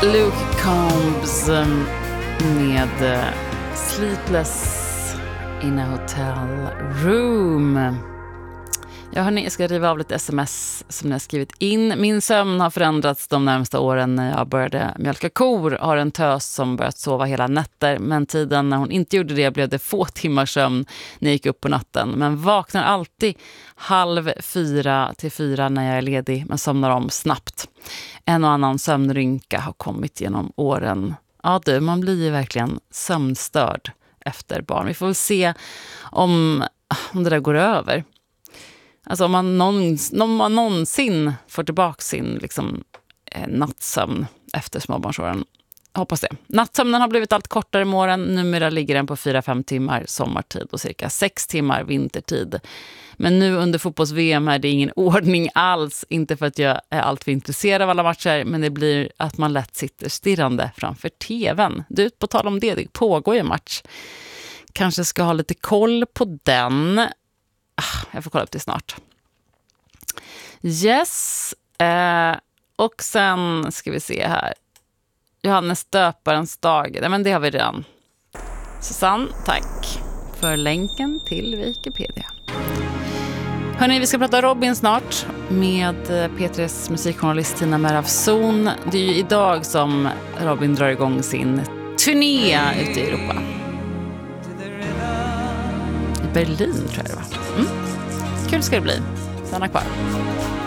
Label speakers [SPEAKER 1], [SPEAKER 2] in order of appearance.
[SPEAKER 1] Luke Combs med Sleepless in a Hotel Room. Ja, hörni, jag ska riva av lite sms som ni har skrivit in. Min sömn har förändrats de närmaste åren när jag började mjölka kor. Har en tös som börjat sova hela nätter. Men tiden när hon inte gjorde det blev det få timmar sömn när jag gick upp på natten. Men vaknar alltid 3:30 till 4 när jag är ledig. Men somnar om snabbt. En och annan sömnrynka har kommit genom åren. Ja du, man blir ju verkligen sömnstörd efter barn. Vi får väl se om det där går över. Alltså om man någonsin får tillbaka sin nattsömn efter småbarnsåren. Hoppas det. Nattsömnen har blivit allt kortare med åren. Numera ligger den på 4-5 timmar sommartid och cirka 6 timmar vintertid. Men nu under fotbolls-VM är det ingen ordning alls. Inte för att jag är alltför intresserad av alla matcher, men det blir att man lätt sitter stirrande framför tvn. Du, på tal om det pågår ju en match. Kanske ska ha lite koll på den. Jag får kolla upp det snart. Yes. Och sen ska vi se här. Johannes döparens dag. Nej, men det har vi redan. Susanne, tack för länken till Wikipedia. Hörrni, vi ska prata Robin snart med P3s musikjournalist Tina Meravzon. Det är ju idag som Robin drar igång sin turné ute i Europa. Berlin tror jag det var. Kul ska det bli. Stanna kvar.